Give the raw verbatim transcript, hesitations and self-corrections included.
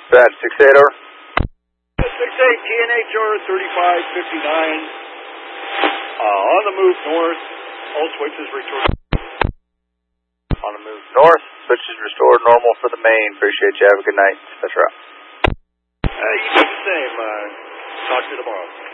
Dispatch, six eight over. six eight, T N H R thirty-five fifty-nine. Uh, on the move north. All switches return. On the move north. Switches restored normal for the main. Appreciate you. Have a good night. That's right. Uh, you do the same. Uh, talk to you tomorrow.